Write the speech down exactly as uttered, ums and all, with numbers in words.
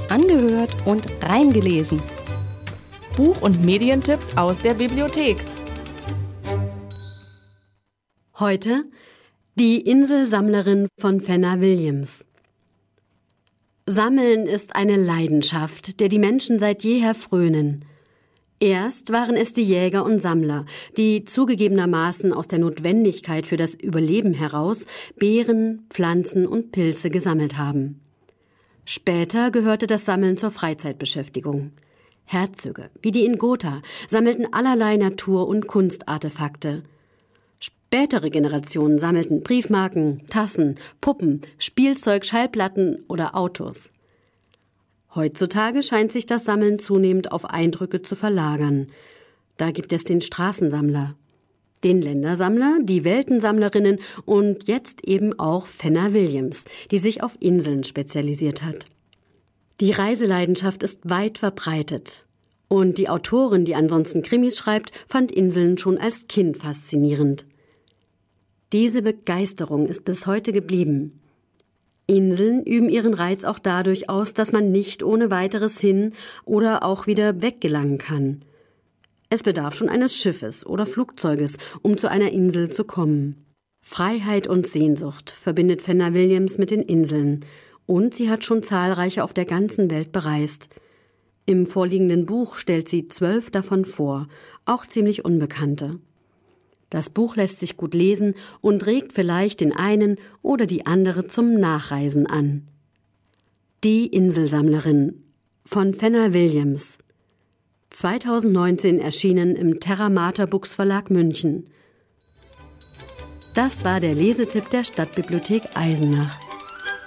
angehört und reingelesen. Buch- und Medientipps aus der Bibliothek. Heute die Inselsammlerin von Fenner Williams. Sammeln ist eine Leidenschaft, der die Menschen seit jeher frönen. Erst waren es die Jäger und Sammler, die zugegebenermaßen aus der Notwendigkeit für das Überleben heraus Beeren, Pflanzen und Pilze gesammelt haben. Später gehörte das Sammeln zur Freizeitbeschäftigung. Herzöge, wie die in Gotha, sammelten allerlei Natur- und Kunstartefakte. Spätere Generationen sammelten Briefmarken, Tassen, Puppen, Spielzeug, Schallplatten oder Autos. Heutzutage scheint sich das Sammeln zunehmend auf Eindrücke zu verlagern. Da gibt es den Straßensammler, den Ländersammler, die Weltensammlerinnen und jetzt eben auch Fenner Williams, die sich auf Inseln spezialisiert hat. Die Reiseleidenschaft ist weit verbreitet. Und die Autorin, die ansonsten Krimis schreibt, fand Inseln schon als Kind faszinierend. Diese Begeisterung ist bis heute geblieben. Inseln üben ihren Reiz auch dadurch aus, dass man nicht ohne weiteres hin oder auch wieder weggelangen kann. Es bedarf schon eines Schiffes oder Flugzeuges, um zu einer Insel zu kommen. Freiheit und Sehnsucht verbindet Fenner Williams mit den Inseln und sie hat schon zahlreiche auf der ganzen Welt bereist. Im vorliegenden Buch stellt sie zwölf davon vor, auch ziemlich unbekannte. Das Buch lässt sich gut lesen und regt vielleicht den einen oder die andere zum Nachreisen an. Die Inselsammlerin von Fenner Williams. zweitausendneunzehn erschienen im Terra Mater Books Verlag München. Das war der Lesetipp der Stadtbibliothek Eisenach.